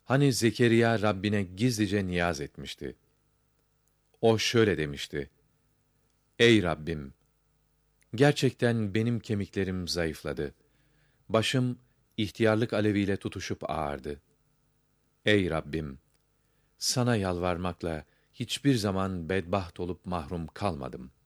Hani Zekeriya Rabbine gizlice niyaz etmişti. O şöyle demişti: Ey Rabbim! Gerçekten benim kemiklerim zayıfladı. Başım ihtiyarlık aleviyle tutuşup ağardı. Ey Rabbim! Sana yalvarmakla hiçbir zaman bedbaht olup mahrum kalmadım.